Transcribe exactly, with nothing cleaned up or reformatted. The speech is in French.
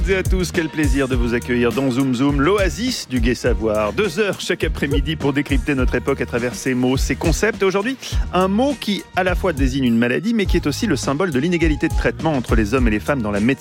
Et à tous, quel plaisir de vous accueillir dans Zoom Zoom, l'oasis du gai savoir. Deux heures chaque après-midi pour décrypter notre époque à travers ses mots, ses concepts. Et aujourd'hui, un mot qui à la fois désigne une maladie, mais qui est aussi le symbole de l'inégalité de traitement entre les hommes et les femmes dans la médecine.